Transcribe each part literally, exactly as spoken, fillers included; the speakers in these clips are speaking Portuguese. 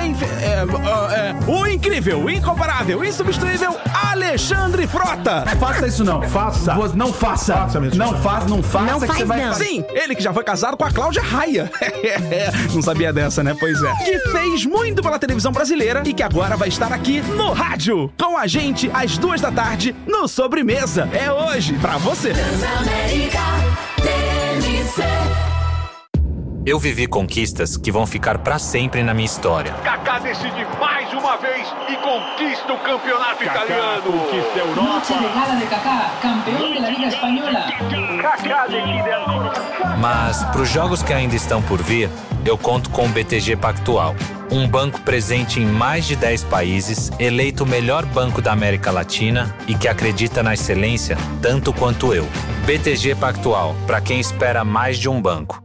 inf... é, é, o incrível, o incomparável, o insubstituível Alexandre Frota. Faça isso não, faça. Não faça. faça não faça, não faça não que faz, você vai não. Sim, ele que já foi casado com a Cláudia Raia. Não sabia dessa, né? Pois é. Que fez muito pela televisão brasileira e que agora vai estar aqui no rádio com a gente às duas da tarde no Sobremesa. É hoje pra você. Eu vivi conquistas que vão ficar pra sempre na minha história. Kaká decide mais uma vez e conquista o campeonato Kaká italiano. conquista a Europa. Noche de gala de Kaká, campeão da Liga Espanhola. Kaká decide ancora. Mas pros jogos que ainda estão por vir, eu conto com o B T G Pactual. Um banco presente em mais de dez países, eleito o melhor banco da América Latina e que acredita na excelência tanto quanto eu. B T G Pactual, pra quem espera mais de um banco.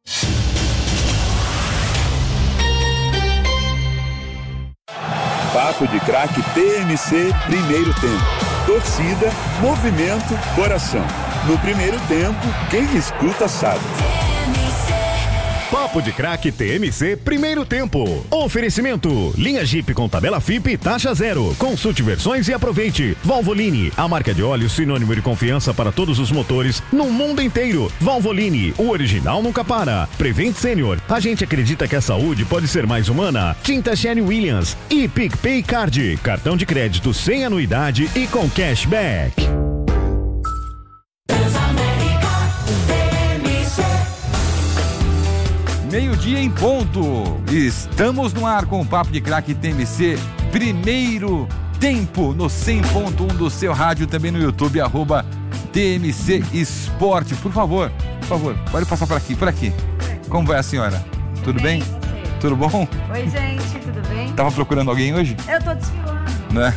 Papo de Craque T M C, primeiro tempo. Torcida, movimento, coração. No primeiro tempo, quem escuta sabe. Papo de Craque T M C, primeiro tempo. Oferecimento, linha Jeep com tabela F I P, taxa zero. Consulte versões e aproveite. Valvoline, a marca de óleo sinônimo de confiança para todos os motores no mundo inteiro. Valvoline, o original nunca para. Prevent Senior, a gente acredita que a saúde pode ser mais humana. Tinta Sherwin-Williams e PicPay Card, cartão de crédito sem anuidade e com cashback. Meio-dia em ponto. Estamos no ar com o Papo de Craque T M C, primeiro tempo no cem ponto um do seu rádio, também no YouTube, arroba T M C Esporte. Por favor, por favor, pode passar por aqui, por aqui. Como vai a senhora? Tudo bem? bem? Tudo bom? Oi, gente, tudo bem? Tava procurando alguém hoje? Eu tô desfilando. Né?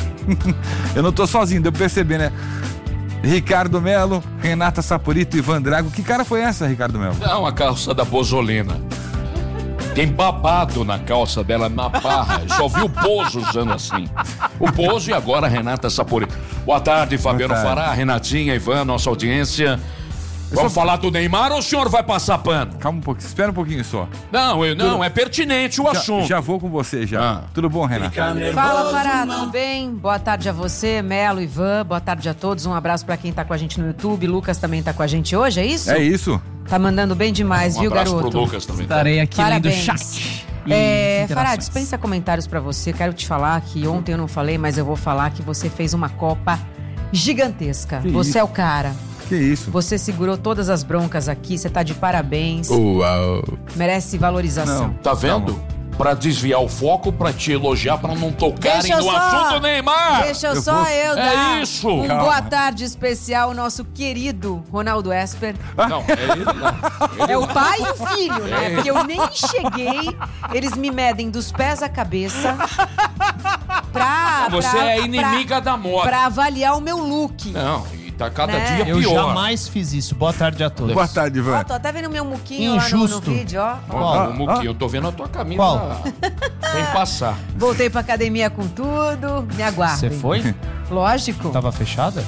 Eu não tô sozinho, deu pra perceber, né? Ricardo Melo, Renata Saporito, Ivan Drago. Que cara foi essa, Ricardo Melo? Não, a calça da Bozolina. Tem babado na calça dela, na barra. Só vi o Bozo usando assim. O Bozo e agora a Renata Saporito. Boa tarde, Fabiano Boa tarde. Fará, Renatinha, Ivan, nossa audiência. Vamos só... falar do Neymar ou o senhor vai passar pano? Calma um pouquinho, espera um pouquinho só. Não, eu, não Tudo... é pertinente o já, assunto. Já vou com você, já. Ah. Tudo bom, Renata? Fala, Fará, tudo bem? Boa tarde a você, Melo, Ivan. Boa tarde a todos. Um abraço pra quem tá com a gente no YouTube. Lucas também tá com a gente hoje, é isso? É isso. Tá mandando bem demais, um viu, garoto? Um abraço pro Lucas também. Estarei aqui Parabéns. lendo o chat. É, Fará, dispensa comentários pra você. Quero te falar que ontem eu não falei, mas eu vou falar que você fez uma Copa gigantesca. Que você isso? é o cara. Que isso? Você segurou todas as broncas aqui, você tá de parabéns. Uau. Merece valorização. Não. Tá vendo? Pra desviar o foco, pra te elogiar, pra não tocarem Deixa no só, assunto Neymar. Deixa eu Eu só vou- eu É dar isso. um Calma. boa tarde especial ao nosso querido Ronaldo Esper. Não, é ele não. Ele É o não. pai e o filho, né? É. Porque eu nem cheguei, eles me medem dos pés à cabeça pra... Você pra- é inimiga da moda. Pra avaliar o meu look. Não, e tá cada Né? dia Eu pior. jamais fiz isso. Boa tarde a todos. Boa tarde, Ivan. Ó, tô até vendo meu muquinho lá no, Injusto. no vídeo, ó. Ó, Qual? o Muquinho, eu tô vendo a tua camisa Qual? sem passar. Voltei pra academia com tudo, me aguardem. Você foi? Lógico. Tava fechada?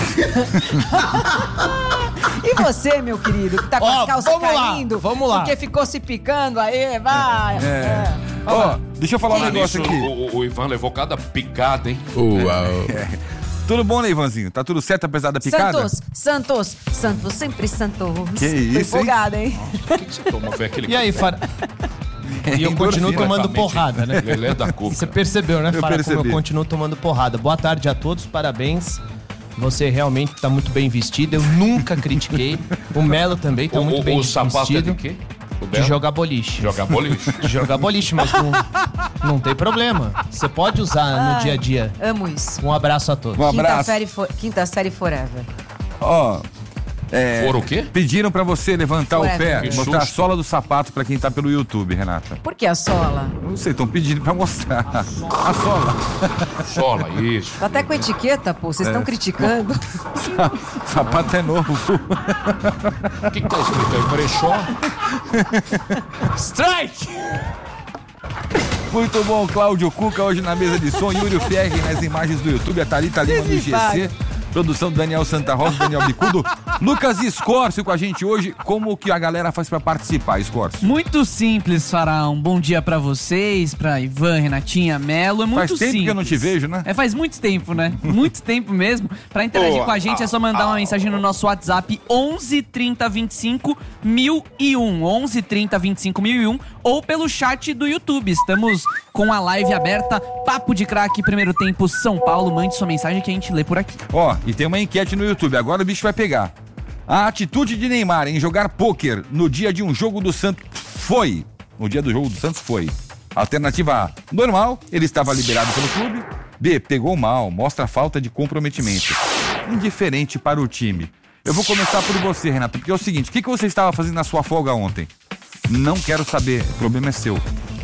E você, meu querido, que tá com Ó, as calças vamos lá, caindo? vamos lá. Porque ficou se picando aí, vai. É. Ó, deixa eu falar um Falar negócio nisso, aqui. o, o Ivan levou cada picada, hein? Tudo bom, né, Ivanzinho? Tá tudo certo apesar da picada? Santos, Santos, Santos, sempre Santos. Que isso, Tô hein? empolgada, hein? O que, que você tomou? Foi aquele E aí, Fara? E eu continuo tomando porrada, né? Lelé da Cuca. Você percebeu, né, Eu Fara, percebi. como eu continuo tomando porrada. Boa tarde a todos, parabéns. Você realmente tá muito bem vestido, eu nunca critiquei. O Melo também tá O, muito o, bem o sapato vestido. é de quê? O De Belo? jogar boliche. Jogar boliche. De jogar boliche, mas não, não tem problema. Você pode usar no Ai, dia a dia. Amo isso. Um abraço a todos. Um Quinta abraço. série, fo- quinta série forever. Ó, é, For o quê? pediram pra você levantar Forever. o pé, Que mostrar a susto. sola do sapato pra quem tá pelo YouTube, Renata. Por que a sola? Não sei, estão pedindo pra mostrar. A sola. Sola, isso. Tá até com etiqueta, pô. Vocês É. estão criticando. O sapato é novo. O que, que tá escrito aí? Brechó? Strike! Muito bom, Cláudio Cuca hoje na mesa de som, Yuri Ferri nas imagens do YouTube, a Thalita Lima no G C, produção do Daniel Santa Rosa, Daniel Bicudo. Lucas Escórcio com a gente hoje. Como que a galera faz pra participar, Escórcio? Muito simples, Faraão. Bom dia pra vocês, pra Ivan, Renatinha, Melo. É muito faz tempo simples. que eu não te vejo, né? É, faz muito tempo, né? Muito tempo mesmo. Pra interagir Boa. com a gente é só mandar uma mensagem no nosso WhatsApp onze trinta vinte e cinco mil e um. onze trinta vinte e cinco mil e um ou pelo chat do YouTube. Estamos com a live aberta. Papo de Craque, primeiro tempo, São Paulo. Mande sua mensagem que a gente lê por aqui. Ó, e tem uma enquete no YouTube. Agora o bicho vai pegar. A atitude de Neymar em jogar pôquer no dia de um jogo do Santos foi. No dia do jogo do Santos foi. Alternativa A, normal, ele estava liberado pelo clube. B, pegou mal, mostra falta de comprometimento. Indiferente para o time. Eu vou começar por você, Renato, porque é o seguinte, o que, que você estava fazendo na sua folga ontem? Não quero saber, o problema é seu.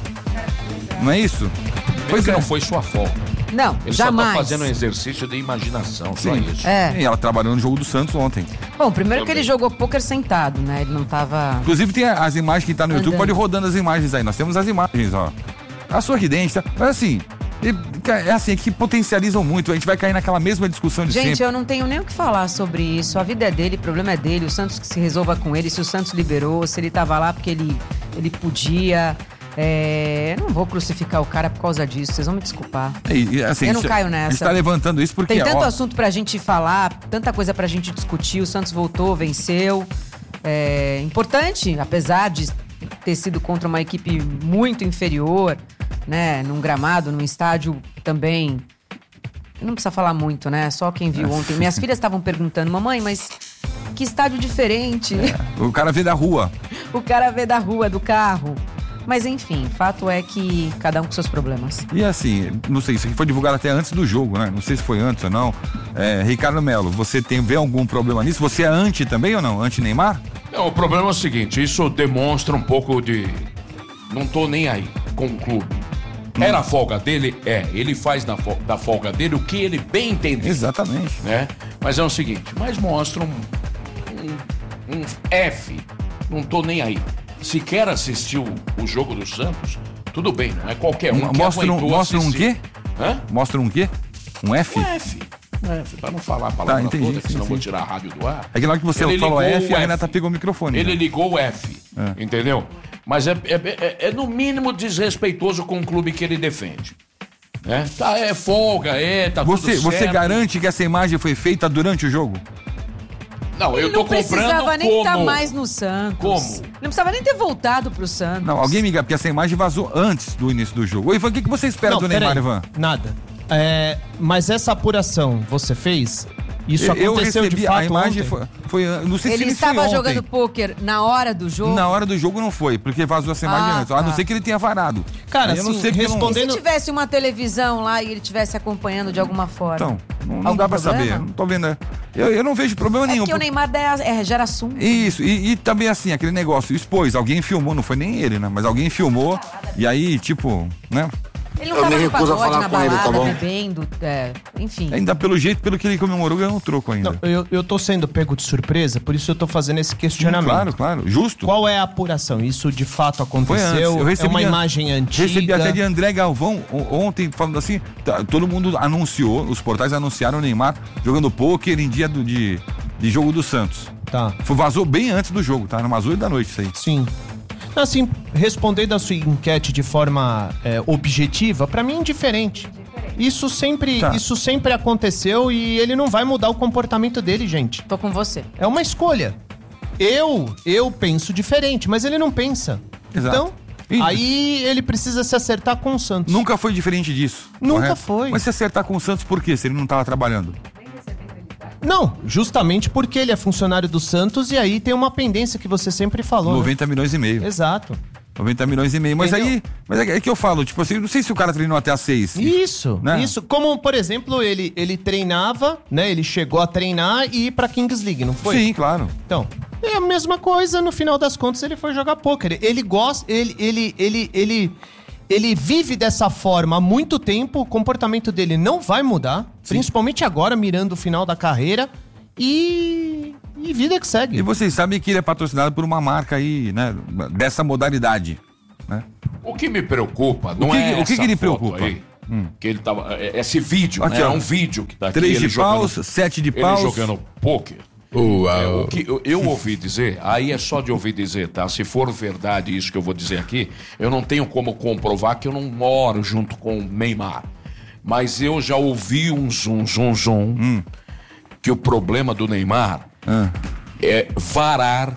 Não é isso? Pois é. Não foi sua folga. Não, Ele jamais. só tá fazendo um exercício de imaginação, só Sim. isso. É. E ela trabalhou no jogo do Santos ontem. Bom, primeiro que ele jogou pôquer sentado, né? Ele não tava... Inclusive tem as imagens que tá no YouTube, Andando. pode ir rodando as imagens aí. Nós temos as imagens, ó. A sorridente, tá? Mas assim, é assim, é que potencializam muito. A gente vai cair naquela mesma discussão de Gente, sempre. eu não tenho nem o que falar sobre isso. A vida é dele, o problema é dele. O Santos que se resolva com ele. Se o Santos liberou, se ele tava lá porque ele, ele podia... É, eu não vou crucificar o cara por causa disso, vocês vão me desculpar. E, e, assim, eu não a gente, caio nessa. A gente tá levantando isso porque... Tem tanto ó, assunto pra gente falar, tanta coisa pra gente discutir. O Santos voltou, venceu. É importante, apesar de ter sido contra uma equipe muito inferior, né? Num gramado, num estádio também... Não precisa falar muito, né? Só quem viu ontem. Minhas filhas estavam perguntando, mamãe, mas que estádio diferente. É, o cara vê da rua. O cara vê da rua, do carro. Mas enfim, fato é que cada um com seus problemas. E assim, não sei, isso aqui foi divulgado até antes do jogo, né? Não sei se foi antes ou não. É, Ricardo Melo, você tem, vê algum problema nisso? Você é anti também ou não? Anti-Neymar? Não, o problema é o seguinte, isso demonstra um pouco de... Não tô nem aí com o clube. Era a folga dele? É. Ele faz na fo- da folga dele o que ele bem entende. Exatamente. Né? Mas é o seguinte, mas mostra um, um, um F. Não tô nem aí. Se quer assistir o, o jogo do Santos, tudo bem, não é qualquer um que Mostra um, aguentou mostra um assistir. quê? Hã? Mostra um quê? Um F? Um F. Um F, pra não falar a palavra Tá, entendi, toda, que sim, senão sim. vou tirar a rádio do ar. É que na hora que você Ele falou ligou F, o a Renata pegou o microfone. Ele né? ligou o F, É. entendeu? Mas é, é, é, é no mínimo desrespeitoso com o clube que ele defende. Né? Tá, é folga, é, tá Você, tudo você certo. garante que essa imagem foi feita durante o jogo? Não, eu Ele tô não comprando precisava nem estar como? mais no Santos. Como? Não precisava nem ter voltado pro Santos. Não, alguém me engana, porque essa imagem vazou antes do início do jogo. Ô, Ivan, o que, que você espera Não, do pera Neymar, aí. Ivan? Nada. É, mas essa apuração você fez? Isso Eu- eu aconteceu recebi de fato a imagem ontem? foi, foi não sei se Ele isso foi estava ontem. jogando pôquer na hora do jogo? Na hora do jogo não foi, porque vazou essa imagem Ah, antes. A não tá. ser que ele tenha varado. Cara, Aí eu não assim, sei porque não- E se tivesse uma televisão lá e ele estivesse acompanhando de alguma forma? Então, não, não Algum dá pra problema? saber. Não tô vendo. né? Eu, eu não vejo problema É nenhum. porque o Neymar dá- é, gera assunto. Isso, e, e também assim, aquele negócio, expôs, alguém filmou, não foi nem ele, né? Mas alguém filmou, e aí, tipo, né? Ele não Eu tava me no recuso a pagode, falar na com ele, balada, tá bom? bebendo, é, enfim. Ainda pelo jeito, pelo que ele comemorou, ganhou um troco ainda. Não, eu, eu tô sendo pego de surpresa, por isso eu tô fazendo esse questionamento. Sim, claro, claro, justo. Qual é a apuração? Isso de fato Foi aconteceu? antes. Eu recebi é uma de- imagem antiga? Recebi até de André Galvão o- ontem, falando assim, tá, todo mundo anunciou, os portais anunciaram o Neymar jogando pôquer em dia do, de, de jogo do Santos. Tá. Foi, vazou bem antes do jogo, tá? Umas oito da noite isso aí. Sim. Assim, respondendo a sua enquete de forma é, objetiva, pra mim é indiferente. Isso sempre, Tá. isso sempre aconteceu e ele não vai mudar o comportamento dele, gente. Tô com você. É uma escolha. Eu, eu penso diferente, mas ele não pensa. Exato. Então, E- aí ele precisa se acertar com o Santos. Nunca foi diferente disso. Nunca correto? foi. Mas se acertar com o Santos, por quê? Se ele não tava trabalhando? Não, justamente porque ele é funcionário do Santos e aí tem uma pendência que você sempre falou. noventa milhões e meio. Né? Exato. noventa milhões e meio. Mas Entendeu? aí, mas é que eu falo, tipo assim, não sei se o cara treinou até às seis. Isso, Né? isso. Como, por exemplo, ele, ele treinava, né? Ele chegou a treinar e ir pra Kings League, não foi? Sim, claro. Então, é a mesma coisa, no final das contas ele foi jogar pôquer. Ele gosta, ele, ele, ele, ele, ele vive dessa forma há muito tempo, o comportamento dele não vai mudar, principalmente agora, mirando o final da carreira, e, e vida que segue. E vocês sabem que ele é patrocinado por uma marca aí, né, dessa modalidade, né? O que me preocupa não O que- é o que essa que ele foto preocupa? aí, Hum. que ele tava, é- esse vídeo, Aqui, né? É ó. um vídeo que tá aqui. Três ele de paus, jogando- sete de ele paus. jogando pôquer. Uh, é, o que eu, eu ouvi dizer, aí é só de ouvir dizer, tá? Se for verdade isso que eu vou dizer aqui, eu não tenho como comprovar que eu não moro junto com o Neymar. Mas eu já ouvi um zum, zum, zum, hum. que o problema do Neymar ah. é varar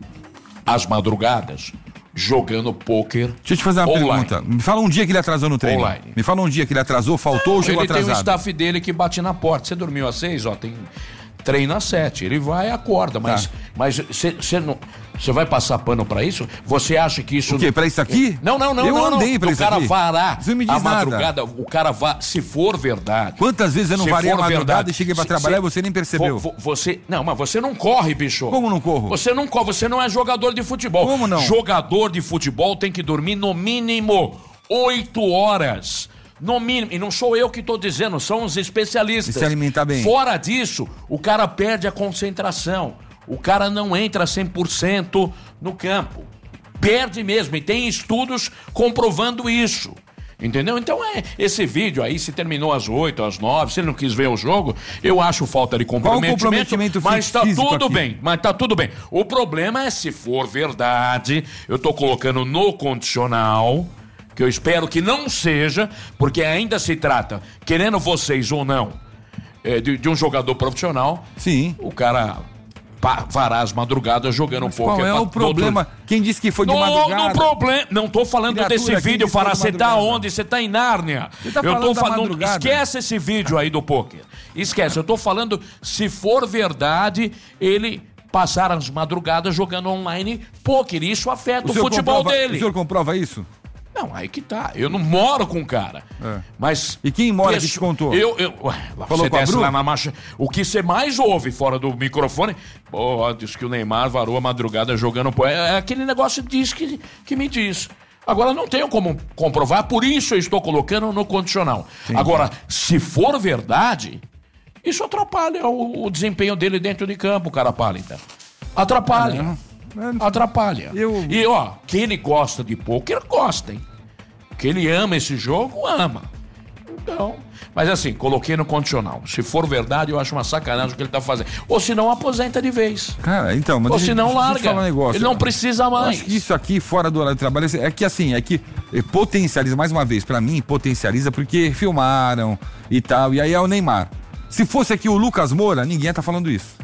as madrugadas jogando pôquer. Deixa eu te fazer uma online. pergunta. Me fala um dia que ele atrasou no treino. Online. Me fala um dia que ele atrasou, faltou não, ou chegou ele atrasado. Ele tem um staff dele que bate na porta. Você dormiu às seis, ó, tem... treina às sete, ele vai e acorda, mas você tá. não, você vai passar pano pra isso? Você acha que isso... O quê, pra isso aqui? Não, não, não. Eu não, andei não. pra o isso cara aqui. varar Você me diz a nada. madrugada, o cara vai, se for verdade... Quantas vezes eu não varei a madrugada verdade, e cheguei pra se, trabalhar se, e você nem percebeu? Vo, você, não, mas você não corre, bicho. Como não corro? Você não corre, você não é jogador de futebol. Como não? Jogador de futebol tem que dormir no mínimo oito horas. No mínimo, e não sou eu que estou dizendo, são os especialistas. E se alimentar bem. Fora disso, o cara perde a concentração. O cara não entra cem por cento no campo. Perde mesmo, e tem estudos comprovando isso. Entendeu? Então é esse vídeo aí, se terminou às oito, às nove, se ele não quis ver o jogo, eu acho falta de comprometimento. Qual o comprometimento mas tá tudo aqui? bem, mas tá tudo bem. O problema é se for verdade, eu tô colocando no condicional, que eu espero que não seja, porque ainda se trata, querendo vocês ou não, é, de, de um jogador profissional. Sim. O cara pa, varar as madrugadas jogando um pouco. Qual é o problema? Outro... Quem disse que foi de não, madrugada? Não, problema. Não tô falando Criatura, desse vídeo, Fará. Você de tá onde? Você tá em Nárnia. Você tá eu falando tô da falando. madrugada. Esquece esse vídeo aí do pôquer. Esquece. Eu tô falando, se for verdade, ele passar as madrugadas jogando online pôquer. Isso afeta o, o futebol comprova, dele. O senhor comprova isso? Não, aí que tá. Eu não moro com o cara. É. Mas. E quem mora que te contou? Eu. eu ué, Falou você com desce a lá na marcha. O que você mais ouve fora do microfone. Pô, diz que o Neymar varou a madrugada jogando. Pô, é, é aquele negócio diz que, que me diz. Agora não tenho como comprovar, por isso eu estou colocando no condicional. Sim. Agora, se for verdade, isso atrapalha o, o desempenho dele dentro de campo, cara pálida. Atrapalha. É. Atrapalha. Eu... E ó, que ele gosta de pôquer, gosta, hein? Que ele ama esse jogo, ama. Então, mas assim, coloquei no condicional. Se for verdade, eu acho uma sacanagem o que ele tá fazendo. Ou se não, aposenta de vez. Cara, então, mas ou se não, larga. Um negócio. Ele não precisa mais. Acho que isso aqui, fora do horário de trabalho, é que assim, é que potencializa, mais uma vez, pra mim, potencializa porque filmaram e tal. E aí é o Neymar. Se fosse aqui o Lucas Moura, ninguém tá falando isso.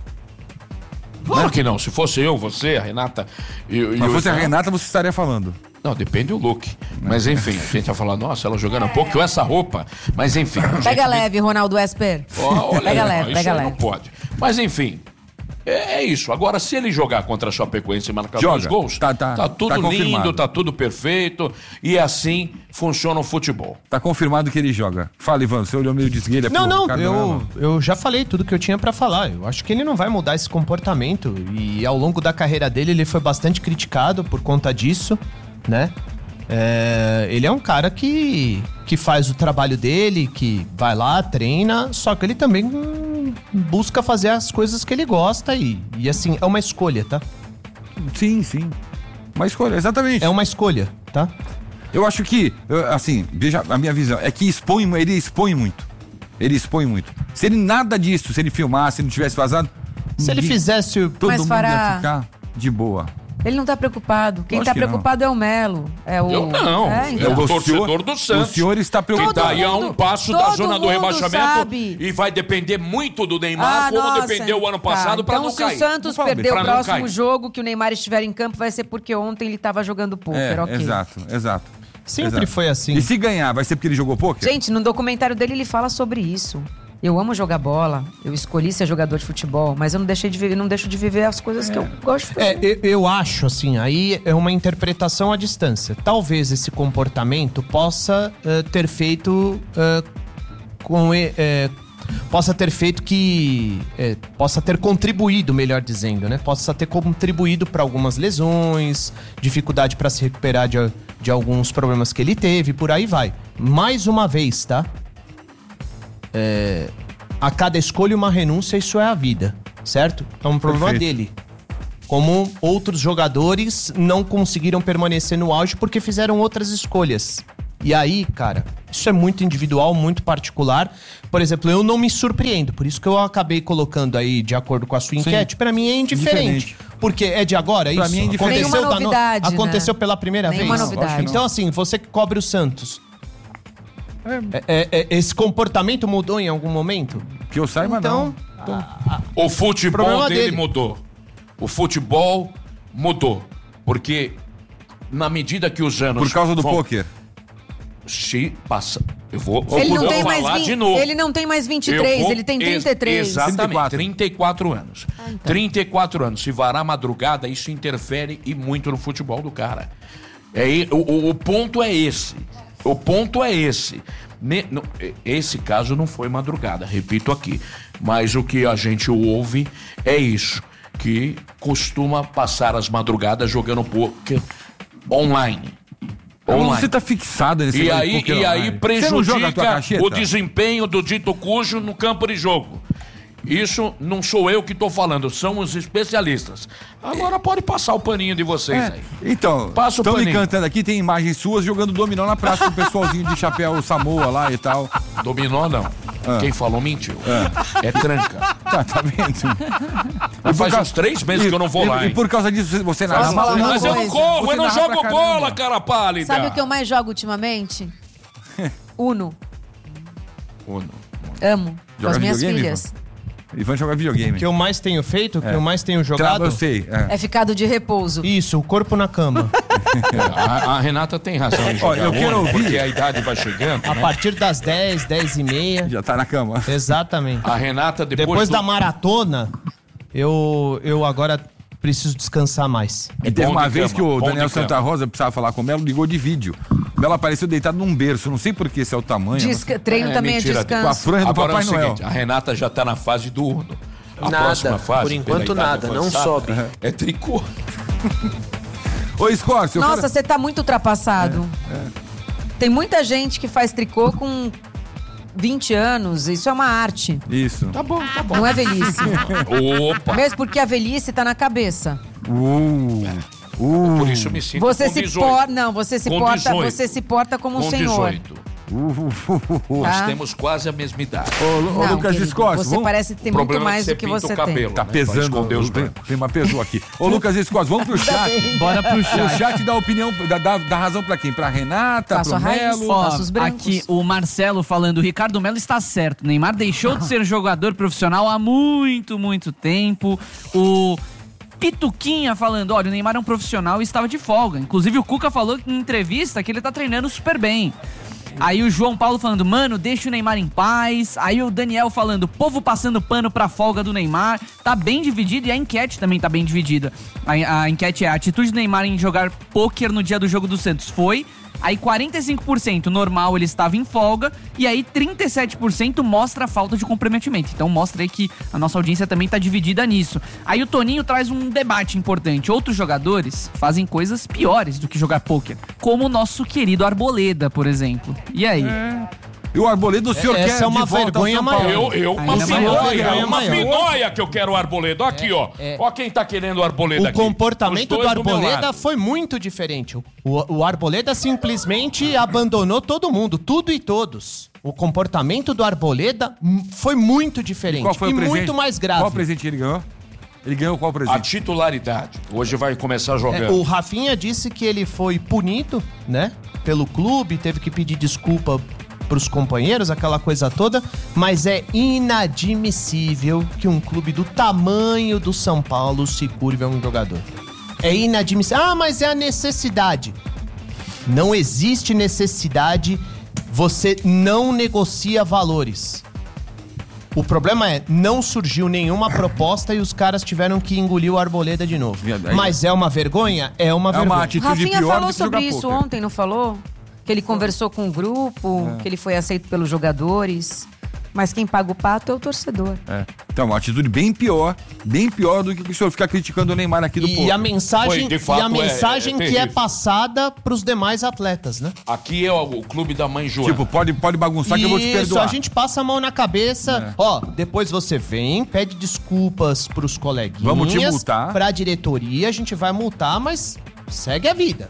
Claro que não. Se fosse eu, você, a Renata... Eu, Se fosse eu... a Renata, você estaria falando. Não, depende do look. Mas enfim, a gente vai falar, nossa, ela jogando um pouco, essa roupa. Mas enfim. Pega leve, Ronaldo Esper. Oh, olha, pega leve, isso pega leve. Não pode. Mas enfim, é, é isso. Agora, se ele jogar contra a Chapecoense e marcar Joga. dois gols, tá, tá, tá tudo tá lindo, confirmado. tá tudo perfeito. E assim funciona o futebol. Tá confirmado que ele joga. Fala, Ivan, você olhou meio de esguelha. Não, não, eu, eu já falei tudo que eu tinha pra falar. Eu acho que ele não vai mudar esse comportamento. E ao longo da carreira dele, ele foi bastante criticado por conta disso, né? É, ele é um cara que, que faz o trabalho dele, que vai lá, treina, só que ele também hum, busca fazer as coisas que ele gosta e, e assim, é uma escolha, tá? Sim, sim. Uma escolha, exatamente. É uma escolha, tá? Eu acho que, assim, veja a minha visão, é que expõe, ele expõe muito. Ele expõe muito. Se ele nada disso, se ele filmasse, se não tivesse vazado... Se ninguém, ele fizesse... Todo Mas mundo fará... ia ficar de boa. Ele não tá preocupado. Quem Acho tá que preocupado não. é o Melo. É o... Eu não. É, então. É o torcedor do Santos. O senhor está preocupado. Que daí a um passo da todo zona do mundo rebaixamento sabe. E vai depender muito do Neymar, Ah, como nossa, dependeu o ano passado, tá. pra então, não cair. Então, se o Santos Não perder o pra não próximo cair. jogo que o Neymar estiver em campo, vai ser porque ontem ele tava jogando pôquer, É, ok. exato, exato. Sempre exato. foi assim. E se ganhar, vai ser porque ele jogou pôquer? Gente, no documentário dele ele fala sobre isso. Eu amo jogar bola, eu escolhi ser jogador de futebol, mas eu não deixei de viver, não deixo de viver as coisas é. que eu gosto de fazer. É, eu, eu acho, assim, aí é uma interpretação à distância. Talvez esse comportamento possa uh, ter feito uh, com... Uh, possa ter feito que... É, possa ter contribuído, melhor dizendo, né? Possa ter contribuído para algumas lesões, dificuldade para se recuperar de, de alguns problemas que ele teve, por aí vai. Mais uma vez, tá? É, a cada escolha uma renúncia, isso é a vida, certo? É um problema Perfeito. dele. Como outros jogadores não conseguiram permanecer no auge porque fizeram outras escolhas. E aí, cara, Isso é muito individual, muito particular. Por exemplo, eu não me surpreendo. Por isso que eu acabei colocando aí, de acordo com a sua enquete, pra mim é indiferente. Indiferente. Porque é de agora, é Pra isso? mim é indiferente. Aconteceu, Nenhuma da no- novidade, né? Aconteceu pela primeira Nenhuma vez? novidade. Então, assim, você que cobre o Santos. É, é, é, esse comportamento mudou em algum momento? Que eu saiba, então, não. O futebol Problema dele, dele. mudou. O futebol mudou. Porque na medida que os anos... Por causa do vão- pôquer. Se passa... Eu vou, Ele eu não, vou tem falar mais de vinte, novo. ele não tem mais vinte e Eu três, vou- ele tem ex- trinta e três. Exatamente, trinta e quatro. trinta e quatro anos. Ah, então. trinta e quatro anos. Se varar madrugada, isso interfere e muito no futebol do cara. É, e- o, o- o ponto é esse. O ponto é esse. Ne- não, e- esse caso não foi madrugada, repito aqui. Mas o que a gente ouve é isso. Que costuma passar as madrugadas jogando poker online. Online. Você tá fixado nesse E negócio de aí, pôquer e aí online. Você não joga a tua prejudica cacheta? o desempenho do dito cujo no campo de jogo. Isso não sou eu que tô falando, são os especialistas. Agora pode passar o paninho de vocês É, aí. então, Passa o estão me paninho. cantando aqui, tem imagens suas jogando dominó na praça com o pessoalzinho de chapéu Samoa lá e tal. Dominó não. Ah. Quem falou mentiu. É, tranca. Tá, tá vendo? Mas faz por uns três meses que eu não vou e, lá, E hein? por causa disso você narra Posso falar uma Mas eu não coisa? corro, Você eu não narra jogo pra caramba. bola, cara pálida. Sabe o que eu mais jogo ultimamente? Uno. Uno. Amo. Com Joga as minhas videogame, filhas. Ivan jogar videogame. O que eu mais tenho feito, o que É. eu mais tenho Trava, jogado... eu sei. É. É ficado de repouso. Isso, o corpo na cama. A, a Renata tem razão em jogar eu quero Uno, ouvir. porque a idade vai chegando, A né? partir das dez, dez e meia. Já tá na cama. Exatamente. A Renata, depois, Depois do... da maratona, eu, eu agora preciso descansar mais. E teve Bom uma de vez cama, que o bom Daniel de cama. Santa Rosa precisava falar com o Melo, ligou de vídeo. O Melo apareceu deitado num berço. Não sei por que, se é o tamanho. Desca- treino também é mentira dele. Com a descanso. franja do Agora Papai é o Noel. seguinte, a Renata já tá na fase do Uno. A Nada, próxima fase, por enquanto pela idade nada, não avançada, sobe. É tricô. Ô, Scorcio, eu Nossa, quero... você tá muito ultrapassado. Tem muita gente que faz tricô com vinte anos. Isso é uma arte. Isso. Tá bom, tá bom. Não é velhice. Opa! Mesmo porque a velhice tá na cabeça. Uh, uh, Por isso eu me sinto Você com se dezoito. porta, não, você se Com porta, dezoito. você se porta como um Com senhor. dezoito. uh, uh, uh, uh. Nós Tá? temos quase a mesma idade. Ô, Lu- ô, Não, Lucas querido, Scorcio, você vamos... parece ter O muito problema é mais que do que você pinta você o cabelo. tem. Tá né? Pra pesando. esconder os Tem, brancos. tem uma pessoa aqui. Ô, Lucas Scorcio, vamos pro chat. Bora pro O chat. chat dá opinião, dá, dá, dá razão pra quem? Pra Renata, Faço pro a raiz. Melo. Ó, Ó, Faça os brancos. aqui o Marcelo falando, o Ricardo Melo está certo. Neymar deixou de ser jogador profissional há muito, muito tempo. O Pituquinha falando, olha, o Neymar é um profissional e estava de folga. Inclusive o Cuca falou em entrevista que ele tá treinando super bem. Aí o João Paulo falando, mano, deixa o Neymar em paz. Aí o Daniel falando, povo passando pano pra folga do Neymar. Tá bem dividido e a enquete também tá bem dividida. A, a enquete é, a atitude do Neymar em jogar pôquer no dia do jogo do Santos foi... Aí quarenta e cinco por cento normal, ele estava em folga. E aí trinta e sete por cento mostra a falta de comprometimento. Então mostra aí que a nossa audiência também tá dividida nisso. Aí o Toninho traz um debate importante. Outros jogadores fazem coisas piores do que jogar pôquer. Como o nosso querido Arboleda, por exemplo. E aí? E o Arboleda, o senhor Essa quer é uma de volta ao vergonha São Paulo? maior. Eu, eu, uma Ainda mais pinóia, vergonha uma maior. pinóia que eu quero o Arboleda. Aqui, ó. Ó quem tá querendo o Arboleda O aqui. comportamento Os do dois meu Arboleda lado. foi muito diferente. O, o Arboleda simplesmente abandonou todo mundo, tudo e todos. O comportamento do Arboleda hum, foi muito diferente Qual foi e o presente? muito mais grave. Qual presente que ele ganhou? Ele ganhou qual A presente? titularidade. Hoje vai começar É, jogando. o Rafinha disse que ele foi punido, né, pelo clube, teve que pedir desculpa pros companheiros, aquela coisa toda, mas é inadmissível que um clube do tamanho do São Paulo se curve a um jogador. É inadmissível. Ah, mas é a necessidade. Não existe necessidade, você não negocia valores. O problema é, não surgiu nenhuma proposta e os caras tiveram que engolir o Arboleda de novo. Mas é uma vergonha? É uma É vergonha. uma atitude Rafinha pior falou do que sobre jogar isso pôquer. ontem, não falou? Que ele conversou com o grupo, que ele foi aceito pelos jogadores. Mas quem paga o pato é o torcedor. É. Então, uma atitude bem pior, bem pior do que o senhor ficar criticando o Neymar aqui do E povo. a mensagem, Foi, de fato, e a é- mensagem é que é terrível. passada pros demais atletas, né? Aqui é o, o clube da mãe Joana. Tipo, pode, pode bagunçar que eu vou te Isso, perdoar. a gente passa a mão na cabeça. É. Ó, depois você vem, pede desculpas pros coleguinhas. Vamos te multar. Pra diretoria, a gente vai multar, mas segue a vida.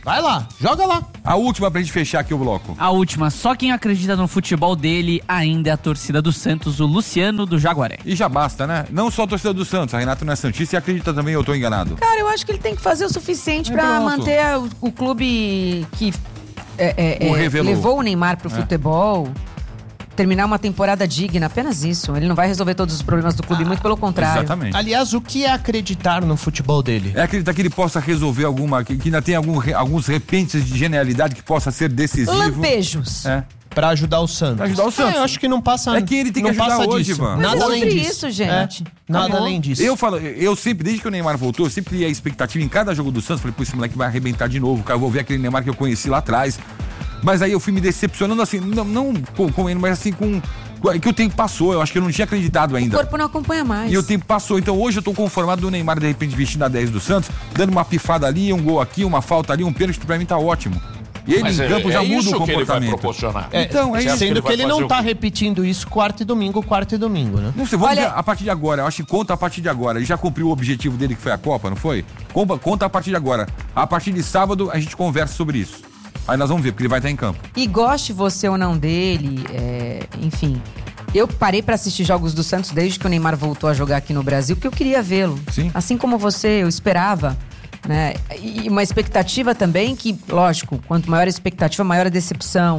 Vai lá, joga lá. A última pra gente fechar aqui o bloco. A última, só quem acredita no futebol dele ainda é a torcida do Santos, o Luciano do Jaguaré. E já basta, né? Não só a torcida do Santos, a Renata não é santista e acredita também, eu tô enganado. Cara, eu acho que ele tem que fazer o suficiente É, pra pronto. manter o, o clube que é, é, O é, revelou. levou o Neymar pro É. futebol. Terminar uma temporada digna, apenas isso. Ele não vai resolver todos os problemas do clube, muito pelo contrário. Exatamente. Aliás, o que é acreditar no futebol dele? É acreditar que ele possa resolver alguma, que, que ainda tem algum, re- alguns repentes de genialidade que possa ser decisivo. Lampejos. É. Pra ajudar o Santos. Pra ajudar o Santos. É, eu acho que não passa. É que ele tem que não ajudar passa hoje, disso. Ivan. Mas Nada é além sobre disso. isso, gente. É, nada Acabou. além disso. Eu falo, eu sempre, desde que o Neymar voltou, eu sempre ia a expectativa em cada jogo do Santos, falei, pô, esse moleque vai arrebentar de novo, cara, eu vou ver aquele Neymar que eu conheci lá atrás. Mas aí eu fui me decepcionando assim, não, não com, com ele, mas assim com, com que o tempo passou, eu acho que eu não tinha acreditado O ainda. corpo não acompanha mais. E o tempo passou, então hoje eu tô conformado do Neymar de repente vestindo a dez do Santos, dando uma pifada ali, um gol aqui, uma falta ali, um pênalti, pra mim tá ótimo. E ele Mas em é- campo é já muda isso o que ele vai comportamento. proporcionar. É, Então, é Você isso. acha Sendo que vai ele não fazer o tá quê? repetindo isso quarta e domingo, quarta e domingo, né? Não sei, vamos Olha- ver a partir de agora. Eu acho que conta a partir de agora. Ele já cumpriu o objetivo dele, que foi a Copa, não foi? Conta, conta a partir de agora. A partir de sábado, a gente conversa sobre isso. Aí nós vamos ver, porque ele vai estar em campo. E goste você ou não dele, é, enfim. Eu parei pra assistir jogos do Santos desde que o Neymar voltou a jogar aqui no Brasil, porque eu queria vê-lo. Sim. Assim como você, eu esperava. Né? E uma expectativa também que, lógico, quanto maior a expectativa, maior a decepção.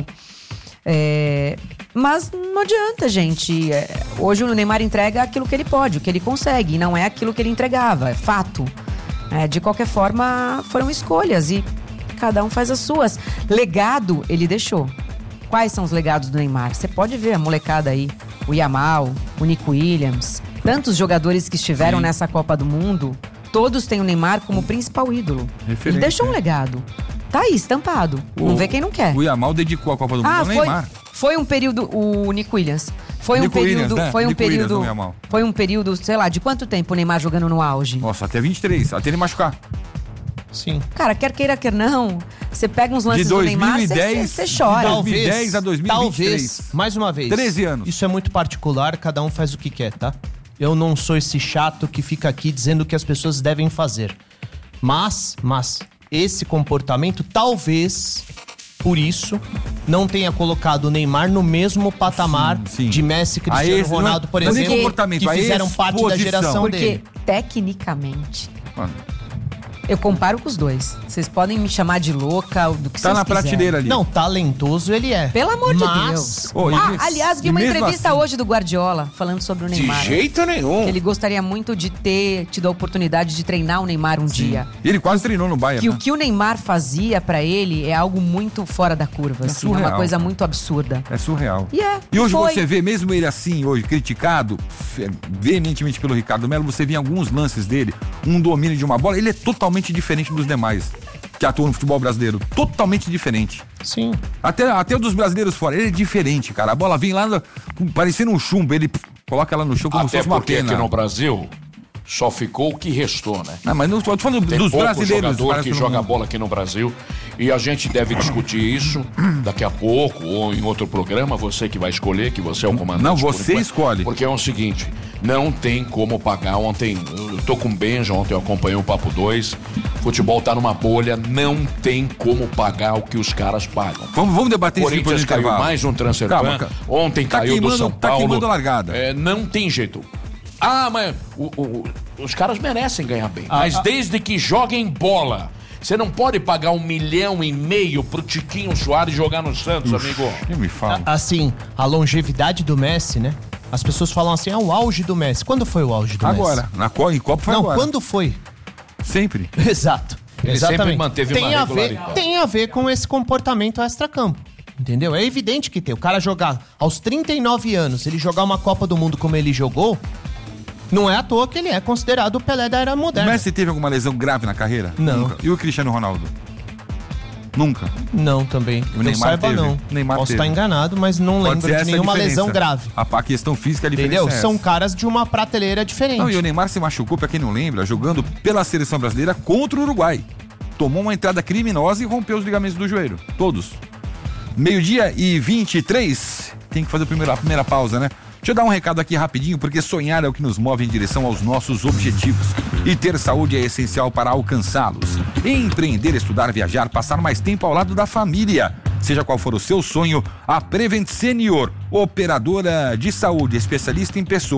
É, mas não adianta, gente. É, hoje o Neymar entrega aquilo que ele pode, o que ele consegue, e não é aquilo que ele entregava, é fato. É, de qualquer forma, foram escolhas e cada um faz as suas. Legado, ele deixou. Quais são os legados do Neymar? Você pode ver a molecada aí, o Yamal, o Nico Williams, tantos jogadores que estiveram Sim. nessa Copa do Mundo, todos têm o Neymar como principal ídolo. Referência, Ele deixou um né? legado. Tá aí, estampado. Não vê quem não quer. O Yamal dedicou a Copa do Mundo Ah, ao foi, Neymar. foi um período, o Nico Williams. Foi Nico um período, Williams, né? foi um Nico Williams, período, não Yamal. foi um período, sei lá, de quanto tempo o Neymar jogando no auge? Nossa, até vinte e três, até ele machucar. Sim. Cara, quer queira, quer não, você pega uns lances De do Neymar, dois mil e você- dez, você você chora. de dois mil e dez a dois mil e vinte e três. Talvez, mais uma vez. treze anos. Isso é muito particular, cada um faz o que quer, tá? Eu não sou esse chato que fica aqui dizendo o que as pessoas devem fazer. Mas, mas, esse comportamento talvez, por isso, não tenha colocado o Neymar no mesmo patamar Sim, sim. de Messi, A Cristiano esse- não é- Ronaldo, por não é nem exemplo, comportamento, que a fizeram parte da exposição. geração Porque, dele. tecnicamente, Mano, eu comparo com os dois. Vocês podem me chamar de louca, ou do que tá vocês na quiserem. prateleira ali. Não, talentoso ele é. Pelo amor de Mas- Deus. Ô, e ah, me- aliás, vi e uma mesmo entrevista assim- hoje do Guardiola falando sobre o De Neymar. jeito nenhum. Que ele gostaria muito de ter tido a oportunidade de treinar o Neymar um dia. E ele quase treinou no Bayern, Que né? o que o Neymar fazia pra ele é algo muito fora da curva, É assim, é uma surreal, coisa cara. muito absurda. É surreal. E é, E hoje foi. você vê, mesmo ele assim, hoje, criticado fe- veementemente pelo Ricardo Melo, você vê em alguns lances dele, um domínio de uma bola, ele é totalmente diferente dos demais que atuam no futebol brasileiro. Totalmente diferente. Sim. Até, até o dos brasileiros fora, ele é diferente, cara. A bola vem lá, no- parecendo um chumbo, ele pff, coloca ela no chão como se Até fosse uma porque pena. aqui no Brasil só ficou o que restou, né? Não, mas não tô falando Tem dos pouco brasileiros. jogador parece, que no joga mundo. bola aqui no Brasil e a gente deve discutir isso daqui a pouco ou em outro programa, você que vai escolher, que você é o comandante. Não, por você enquanto. escolhe. Porque é o seguinte, não tem como pagar. Ontem, eu tô com o Benja, ontem eu acompanhei o Papo dois, futebol tá numa bolha, não tem como pagar o que os caras pagam. Vamos, vamos debater isso depois Corinthians do caiu intervalo. mais um transfer Calma, ban, cara. ontem Tá caiu do queimando- São tá Paulo. queimando a largada. É, não tem jeito. Ah, mas o- o- os caras merecem ganhar bem. Ah, mas ah. desde que joguem bola. Você não pode pagar um milhão e meio pro Tiquinho Soares jogar no Santos, amigo. Nem me fala. A- Assim, a longevidade do Messi, né? As pessoas falam assim, é o auge do Messi. Quando foi o auge do Agora, Messi? na co- em Copa foi Não, agora. quando foi? Sempre. Exato. Ele Exatamente. sempre manteve tem uma a ver, regularidade. Tem a ver com esse comportamento extracampo. Entendeu? É evidente que tem. O cara jogar aos trinta e nove anos, ele jogar uma Copa do Mundo como ele jogou, não é à toa que ele é considerado o Pelé da era O moderna. Messi teve alguma lesão grave na carreira? Não. Nunca. E o Cristiano Ronaldo? Nunca. Não, também. O Eu Neymar saiba, teve. não. O Neymar Posso teve. estar enganado, mas não Pode lembro ser de essa a nenhuma diferença. lesão grave. A, a questão física, a diferença Entendeu? é essa. São caras de uma prateleira diferente. Não, e o Neymar se machucou, pra quem não lembra, jogando pela seleção brasileira contra o Uruguai. Tomou uma entrada criminosa e rompeu os ligamentos do joelho. Todos. Meio-dia e vinte e três. Tem que fazer a primeira, a primeira pausa, né? Deixa eu dar um recado aqui rapidinho, porque sonhar é o que nos move em direção aos nossos objetivos. E ter saúde é essencial para alcançá-los. Empreender, estudar, viajar, passar mais tempo ao lado da família. Seja qual for o seu sonho, a Prevent Senior, operadora de saúde, especialista em pessoas.